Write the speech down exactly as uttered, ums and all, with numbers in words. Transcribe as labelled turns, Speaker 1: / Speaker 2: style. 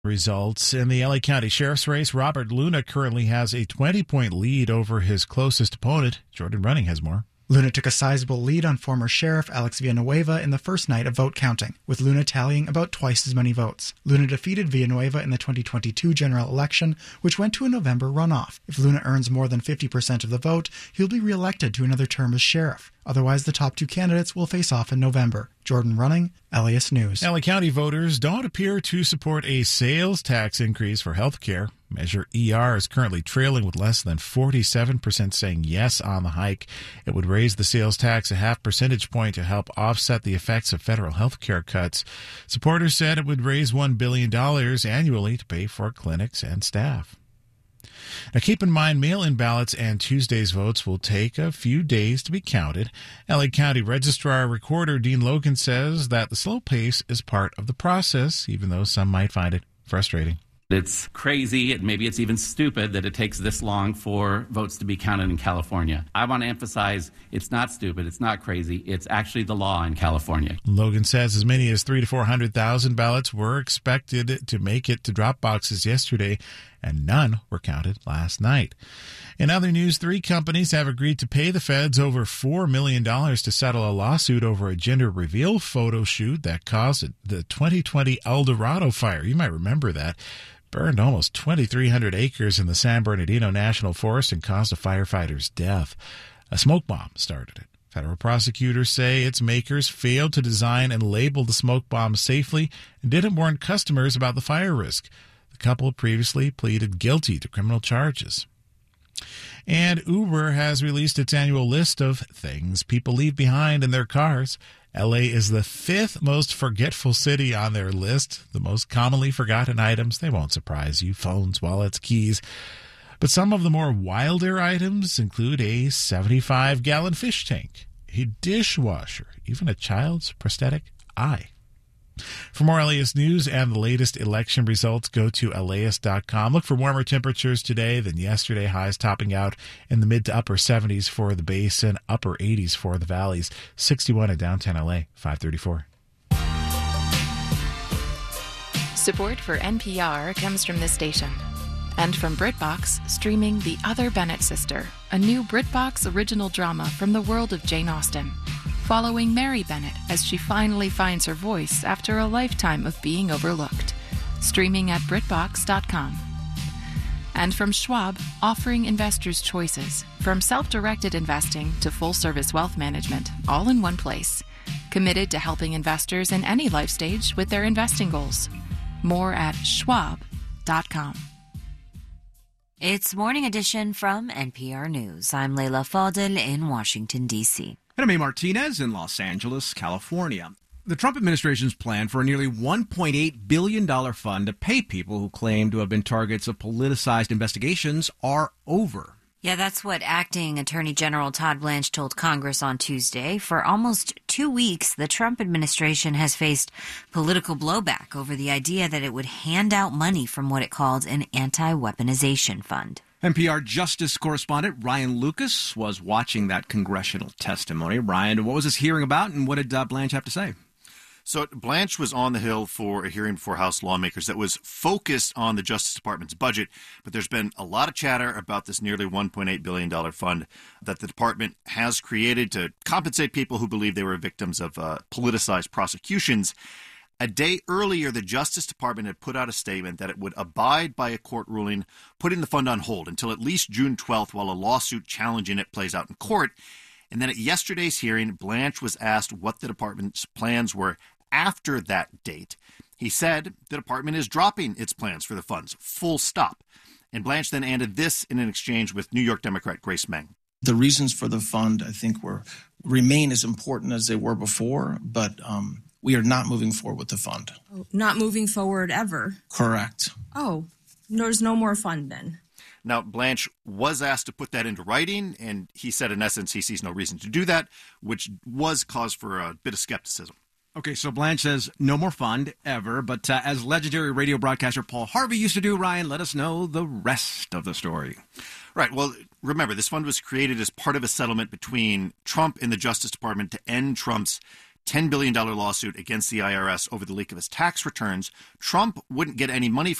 Speaker 1: Results in the L A County Sheriff's race. Robert Luna currently has a twenty-point lead over his closest opponent. Jordan Running has more.
Speaker 2: Luna took a sizable lead on former Sheriff Alex Villanueva in the first night of vote counting, with Luna tallying about twice as many votes. Luna defeated Villanueva in the twenty twenty-two general election, which went to a November runoff. If Luna earns more than fifty percent of the vote, he'll be reelected to another term as sheriff. Otherwise, the top two candidates will face off in November. Jordan Running, L A S News.
Speaker 1: L A County voters don't appear to support a sales tax increase for health care. Measure E R is currently trailing with less than forty-seven percent saying yes on the hike. It would raise the sales tax a half percentage point to help offset the effects of federal health care cuts. Supporters said it would raise one billion dollars annually to pay for clinics and staff. Now, keep in mind, mail-in ballots and Tuesday's votes will take a few days to be counted. L A County Registrar Recorder Dean Logan says that the slow pace is part of the process, even though some might find it frustrating.
Speaker 3: It's crazy, and maybe it's even stupid that it takes this long for votes to be counted in California. I want to emphasize it's not stupid, it's not crazy, it's actually the law in California.
Speaker 1: Logan says as many as three to four hundred thousand ballots were expected to make it to drop boxes yesterday, and none were counted last night. In other news, three companies have agreed to pay the feds over four million dollars to settle a lawsuit over a gender reveal photo shoot that caused the twenty twenty El Dorado fire. You might remember that. Burned almost twenty-three hundred acres in the San Bernardino National Forest and caused a firefighter's death. A smoke bomb started it. Federal prosecutors say its makers failed to design and label the smoke bomb safely and didn't warn customers about the fire risk. The couple previously pleaded guilty to criminal charges. And Uber has released its annual list of things people leave behind in their cars. L A is the fifth most forgetful city on their list. The most commonly forgotten items, they won't surprise you, phones, wallets, keys. But some of the more wilder items include a seventy-five gallon fish tank, a dishwasher, even a child's prosthetic eye. For more L A S news and the latest election results, go to L A S dot com. Look for warmer temperatures today than yesterday, highs topping out in the mid to upper seventies for the basin, upper eighties for the valleys, sixty-one in downtown L A, five thirty-four.
Speaker 4: Support for N P R comes from this station and from BritBox, streaming The Other Bennett Sister, a new BritBox original drama from the world of Jane Austen, following Mary Bennett as she finally finds her voice after a lifetime of being overlooked. Streaming at Brit Box dot com. And from Schwab, offering investors choices, from self-directed investing to full-service wealth management, all in one place. Committed to helping investors in any life stage with their investing goals. More at Schwab dot com.
Speaker 5: It's Morning Edition from N P R News. I'm Leila Fadel in Washington, D C
Speaker 6: And I'm A. Martinez in Los Angeles, California. The Trump administration's plan for a nearly one point eight billion dollars fund to pay people who claim to have been targets of politicized investigations are over.
Speaker 5: Yeah, that's what Acting Attorney General Todd Blanche told Congress on Tuesday. For almost two weeks, the Trump administration has faced political blowback over the idea that it would hand out money from what it called an anti-weaponization fund.
Speaker 6: N P R Justice correspondent Ryan Lucas was watching that congressional testimony. Ryan, what was this hearing about, and what did uh, Blanche have to say?
Speaker 7: So Blanche was on the Hill for a hearing before House lawmakers that was focused on the Justice Department's budget, but there's been a lot of chatter about this nearly one point eight billion dollars fund that the department has created to compensate people who believe they were victims of uh, politicized prosecutions. A day earlier, the Justice Department had put out a statement that it would abide by a court ruling putting the fund on hold until at least June twelfth while a lawsuit challenging it plays out in court. And then at yesterday's hearing, Blanche was asked what the department's plans were after that date. He said the department is dropping its plans for the funds, full stop. And Blanche then added this in an exchange with New York Democrat Grace Meng.
Speaker 8: The reasons for the fund, I think, were remain as important as they were before, but um, we are not moving forward with the fund.
Speaker 9: Oh, not moving forward ever?
Speaker 8: Correct.
Speaker 9: Oh, there's no more fund then?
Speaker 7: Now, Blanche was asked to put that into writing, and he said, in essence, he sees no reason to do that, which was cause for a bit of skepticism.
Speaker 6: Okay, so Blanche says no more fund ever, but uh, as legendary radio broadcaster Paul Harvey used to do, Ryan, let us know the rest of the story.
Speaker 7: Right. Well, remember, this fund was created as part of a settlement between Trump and the Justice Department to end Trump's ten billion dollars lawsuit against the I R S over the leak of his tax returns. Trump wouldn't get any money from